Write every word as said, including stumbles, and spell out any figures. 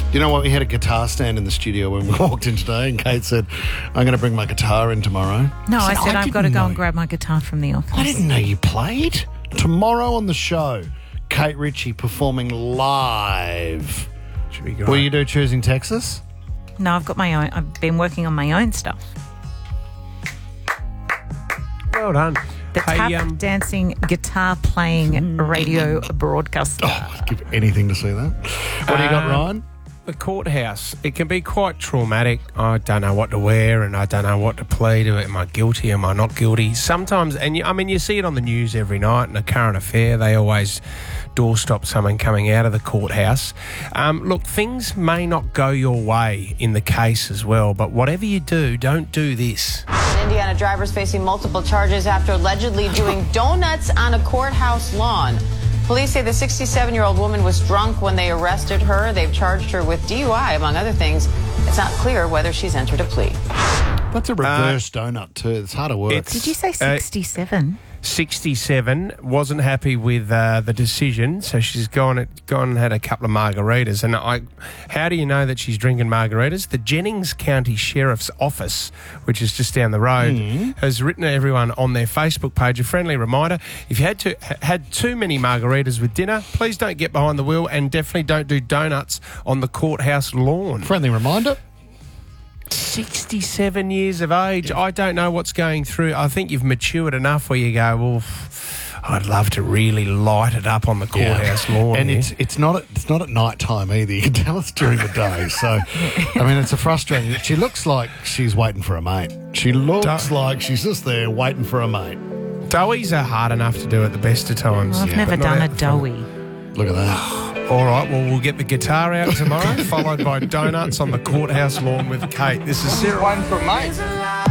You know what? We had a guitar stand in the studio when we walked in today, and Kate said, I'm going to bring my guitar in tomorrow. No, I said, I I've got to go know. and grab my guitar from the office. I didn't know you played. Tomorrow on the show, Kate Ritchie performing live. Should be great. Will you do Choosing Texas? No, I've got my own. I've been working on my own stuff. Well done. The Hey, tap um, dancing, guitar playing radio broadcaster. Oh, I'd give anything to see that. What do you got, Um, Ryan? The courthouse, it can be quite traumatic. I don't know what to wear and I don't know what to plead. Am I guilty? Am I not guilty? Sometimes, and you, I mean, you see it on the news every night in a current affair. They always doorstop someone coming out of the courthouse. Um, look, things may not go your way in the case as well, but whatever you do, don't do this. An Indiana driver's facing multiple charges after allegedly doing donuts on a courthouse lawn. Police say the sixty-seven-year-old woman was drunk when they arrested her. They've charged her with D U I, among other things. It's not clear whether she's entered a plea. That's a reverse donut, too. It's hard to work. it's- Did you say Uh, sixty-seven? sixty-seven, wasn't happy with uh, the decision, so she's gone gone and had a couple of margaritas. And I, how do you know that she's drinking margaritas? The Jennings County Sheriff's Office, which is just down the road, Mm. has written to everyone on their Facebook page a friendly reminder: if you had to had too many margaritas with dinner, please don't get behind the wheel, and definitely don't do donuts on the courthouse lawn. Friendly reminder. sixty-seven years of age. I don't know what's going through. I think you've matured enough where you go, well, I'd love to really light it up on the courthouse lawn. And here. it's it's not at, it's not at night time either. You can tell it's during the day. So, I mean, it's a frustrating. She looks like she's waiting for a mate. She looks Duh. like she's just there waiting for a mate. Doughies are hard enough to do at the best of times. I've Yeah, never but not done a out the front. doughy. Look at that. All right, well, we'll get the guitar out tomorrow, followed by donuts on the courthouse lawn with Kate. This is Sarah. One for mine.